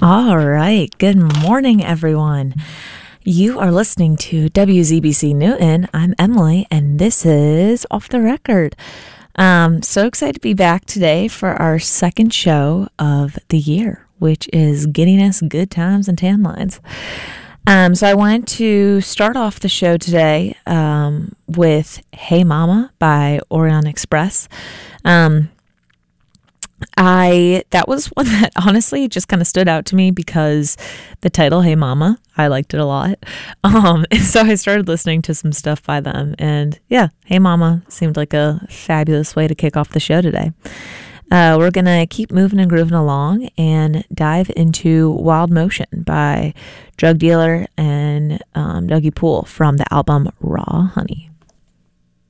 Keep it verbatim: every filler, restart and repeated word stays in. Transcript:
All right. Good morning, everyone. You are listening to W Z B C Newton. I'm Emily, and this is Off the Record. Um, so excited to be back today for our second show of the year, which is getting us good times and tan lines. Um, so I wanted to start off the show today um, with Hey Mama by Orion Express. Um, I that was one that honestly just kind of stood out to me because the title Hey Mama, I liked it a lot. Um, and so I started listening to some stuff by them, and yeah, Hey Mama seemed like a fabulous way to kick off the show today. Uh, we're gonna keep moving and grooving along and dive into Wild Motion by Drug Dealer and um, Dougie Poole from the album Raw Honey.